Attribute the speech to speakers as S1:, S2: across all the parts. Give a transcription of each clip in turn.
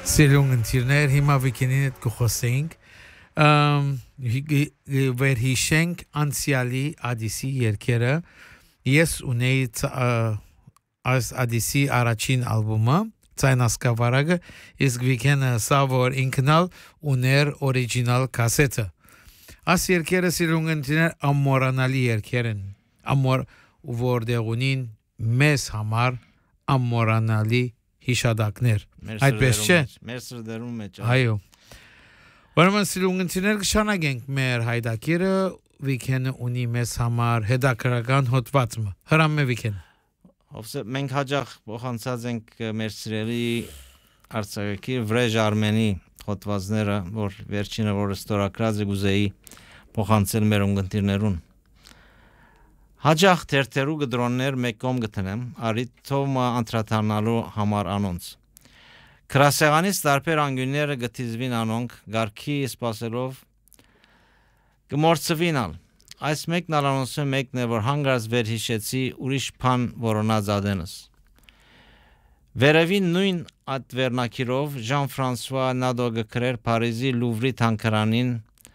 S1: Սիրուն ընտիրներ, հիմա վիկենին հետ կխոսենք վերհիշենք անցյալի Ադիսի երկերը ես ունեի այս Ադիսի առաջին ալբոմը Ցայնասկավարագը իսկ վիկենը սա որ ինքնալ ուներ օրիջինալ կասետը այս երկերը սիրուն ընտիրներ ամորանալի երկեր են ամոր որտեղ ունին մեզ համար ամորանալի հիշադակներ այդպես չէ
S2: մեր սրդերում մեջ
S1: այո Ուրեմն սիրունգնցիներ կշանագենք մեր հայդակիրը վիկենը ունի մեզ համար հետաքրական հոդվածը հրամե վիկեն
S2: Ովսե մենք հաջող փոխանցած ենք մեր սիրելի արցակի վրեժ արմենի հոդվածները որ վերջինը որ ստորագրած է գուզեի փոխանցել մեր ունգընտիրներուն Հաջող թերթերու գդրոններ մեկում գտնեմ արիթոմը անդրադառնալու համար անոնց Գրասեղանից տարբեր անգյունները գտիզվին անոնք գարքի սպասելով գմորցվինալ այս մեկն անոնսը մեկն է որ հանգարց վերհիշեցի ուրիշ բան որոնած ադենս Վերևին նույն ատվերնակիրով Ժան-Ֆրանսուଆ Նադոգը գրեր Փարիզի Լուվրի թանգարանին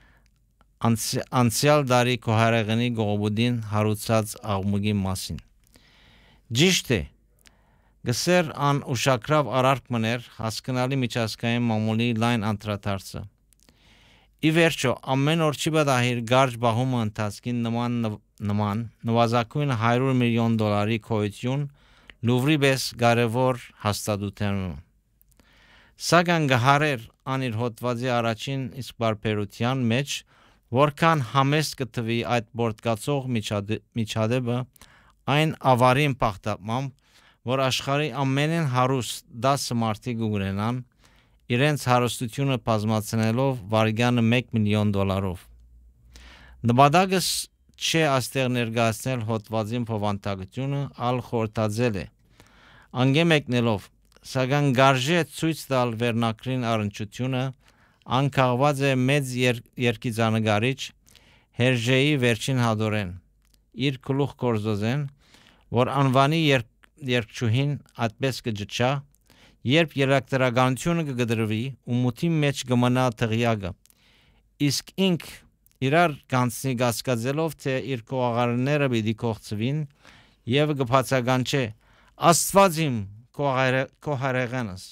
S2: անցյալ դարի կոհարեղենի գողոբուդին հարուցած աղմուկի մասին Ճիշտ է Գսեր ան ուշակրավ արարք մներ հասկանալի միջազգային մամուլի լայն անդրադարձը Ի վերջո ամեն օր չի բադահիր գարջ բահումը ընթացքին նման նվազագույն $100 միլիոն քոյություն Լուվրի բես կարևոր հաստատութենը Սակայն գահարեր ան իր հոդվածի առաջին իսկ բարբերության մեջ որքան համեստ կտվի այդ բորդկացող միջադեպը այն ավարին պախտապմամբ որ աշխարհի ամենեն հարուստ 10 մարդիկ ունենան իրենց հարստությունը բազմացնելով վարգյանը $1 միլիոն Նպատակս չէ աստեղ ներկայացնել հոդվածին փոխանցությունը ալ խորտածել է անգե մեկնելով սակայն գարժե ցույց տալ վերնակրին առնչությունը անկաղված է մեծ երկիծանագարիչ Հերժեի վերջին հադորեն իր գլուխ կորզոզեն որ անվանի երկչուհին այդպես կջչա երբ երակտրականությունը կգդրվի ու մութի մեջ կմնա տղյակը իսկ ինք իրար կանցնի գասկածելով թե իր կողաղարները պիտի կողծվին եւ կբացականչե Աստված իմ կողարեղենս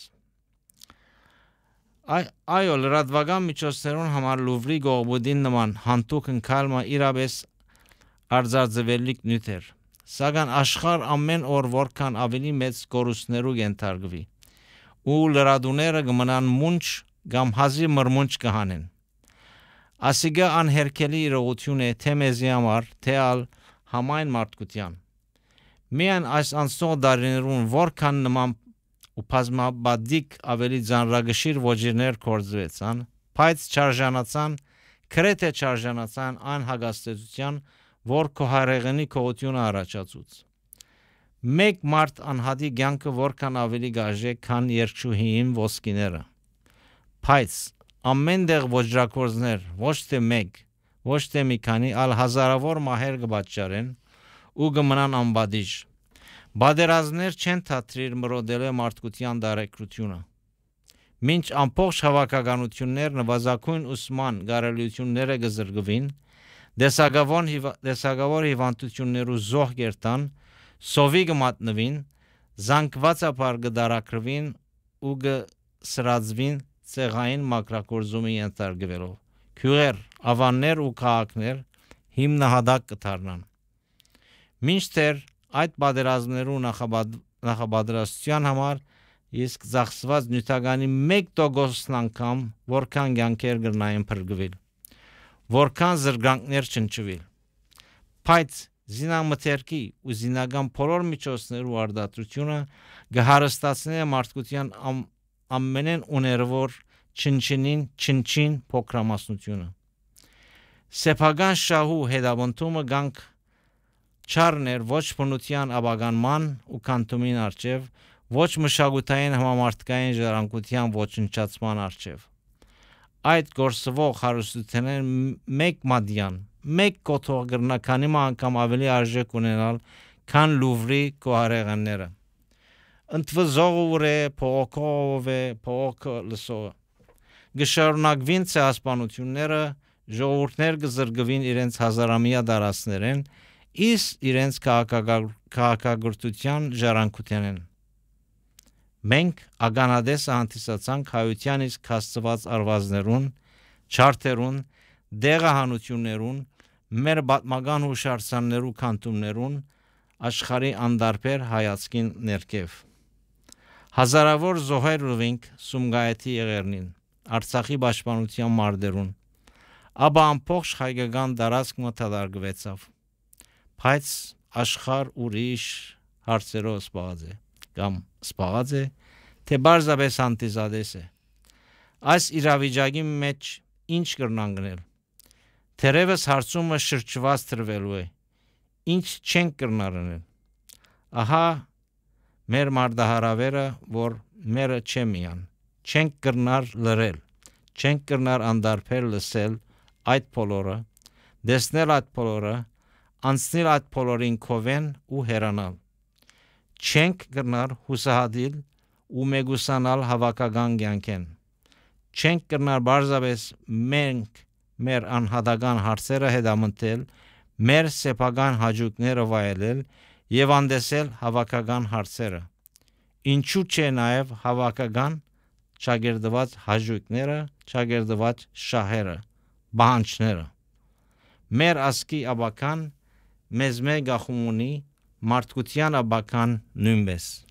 S2: Այո, լրատվական միջոցներուն համար Լուվրի գողբուդին նման հանտուկ ընկալմը իրապես արձարծվելիք նյութեր Սակայն աշխարհ ամեն օր որքան ավելի մեծ կորուստներու ենթարկվի ու լրադուները կմնան մունչ կամ հազի մրմունչ կհանեն Ասիգա անհերքելի իրողություն է թե մեզի համար թե ալ համայն մարդկության Միան այս անցնող դարիներուն որքան նման ու բազմաբադիկ ավելի ձանրագշիր ոճիրներ կորձվեցան, բայց չարժանացան, քրեթե չարժանացան այն հագաստեցության, որ կոհարեղենի կողությունը առաջացուց։ Մեկ մարդ անհատի կյանքը որքան ավելի գաժե, քան երկչուհիին ոսկիները։ Բայց ամենտեղ ոճրակորձներ, ոչ թե մեկ, ոչ թե մի քանի, այլ հազարավոր մահեր կպատճառեն ու կմնան անբադիժ։ Բادرազներ չեն թատրիր մրոդել մարդկության դարեկրությունը։ Մինչ ամբողջ հավաքականություններ նվազագույն ուսման գարելությունները կզրկվին, դեսագավոր հիվանդություններու զոհ կերտան, սովի կմատնվին, զանգվածապար կդարակրվին ու կսրածվին ցեղային մակրակորձումի ենթարկվելով։ Քյուղեր, ավաններ ու քաղաքներ հիմնահատակ կդառնան։ Մինչդեռ Այդ բادرազներու նախաբادرաստության համար իսկ ծախսված նյութականի 1% անգամ որքան կյանքեր կրնային փրկվել, որքան զրկանքներ չնչվել։ Բայց զինամթերքի ու զինական բոլոր միջոցներու արդարությունը կհարստացնի մարդկության ամենեն ուներավոր չնչին փոքրամասնությունը։ Սեփական շահու հետապնդումը կանգ Չարներ ոչ բնության աբականման ու կանտումին արչև, ոչ մշակութային համամարտկային ժառանգության ոչնչացման արչև։ Այդ գործվող հարստությունները մեկ մադյան, մեկ կոթող գրնականի անգամ ավելի արժեք ունենալ, քան Լուվրի կոհարեղենները։ ընթվզող է փողոքով է փողոքը լսող գշարունակվին ցեղասպանությունները ժողովուրդներ կզրկվին իրենց հազարամյա դարածներեն իսկ իրենց քաղաքագործության ժառանգությանեն մենք ագանադեսը հանդիսացանք հայության իսկ քաստված արվազներուն չարթերուն դեղահանություններուն մեր պատմական հուշարձաններու կանտումներուն աշխարհի անդարբեր հայացքին ներքև հազարավոր զոհեր լվինք Սումգայիթի եղերնին Արցախի պաշտպանության մարտերուն ապա ամբողջ հայկական տարածքը մտադարգվեցավ բայց աշխարհ ուրիշ հարցերով սպառած է կամ սպառած է թե բարձրապես անտիզադես է այս իրավիճակի մեջ ինչ կրնան գնել թերևս հարցումը շրջված տրվելու է ինչ չենք կրնարնել ահա մեր մարդահարավերը որ մերը չէ միան չենք կրնար լրել չենք կրնար անդարբեր լսել այդ բոլորը դեսնել այդ բոլորը անցնել այդ բոլորին կովեն ու հերանալ չենք կրնար հուսահատիլ ու մեգուսանալ հավաքական կյանքեն չենք կրնար բարձրապես մենք մեր անհատական հարցերը հետամտել մեր սեփական հաջողությունները վայելել եւ անդեսել հավաքական հարցերը ինչու՞ չէ նաեւ հավաքական չագերդված հաջողությունները չագերդված շահերը բանջները մեր ասկի աբական մեզ մեգ ախումունի մարդկության աբական նույնպես